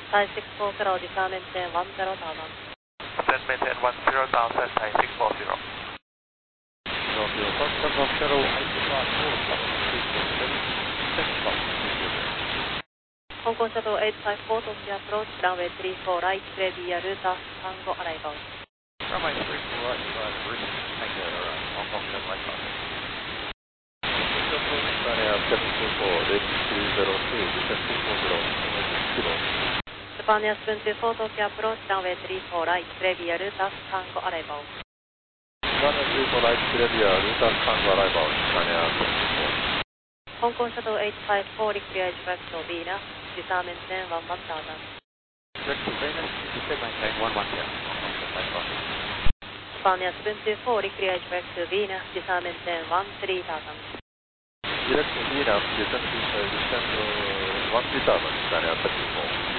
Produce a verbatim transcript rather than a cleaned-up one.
Thai six four zero, disarm maintain one zero thousand. Descend maintain one zero thousand, Thai six four zero. Contact one zero, Alpha Hong Kong Shuttle eight five four, Tokyo approach, runway three four right, clear via Ruta, Tango arrival. Runway three four right, five three, Tango arrival, Hong Kong Shuttle eight five four. seven two four, eight three zero two, descend two four zero, kilo. Japan Air seven two four, Tokyo approach, runway three four right, clear via Ruta, Tango arrival. Runway three four right, clear via Ruta, Tango arrival, Japan Air seven two four. Hong Kong Shuttle eight five four, clear direct to Venus, disarm maintain one one thousand. Direct to Venus, descend maintain one one thousand, Hong Kong Shuttle eight five four. Japan Air seven two four, clear direct to Venus, disarm maintain one three thousand. Direct to Venus, descend, descend uh, one three thousand, Japan Air seven two four.